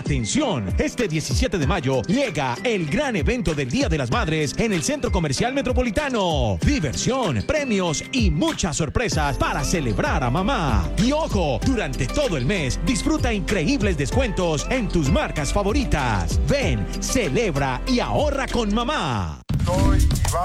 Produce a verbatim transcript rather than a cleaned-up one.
¡Atención! Este diecisiete de mayo llega el gran evento del Día de las Madres en el Centro Comercial Metropolitano. Diversión, premios y muchas sorpresas para celebrar a mamá. Y ojo, durante todo el mes disfruta increíbles descuentos en tus marcas favoritas. Ven, celebra y ahorra con mamá. Soy Iván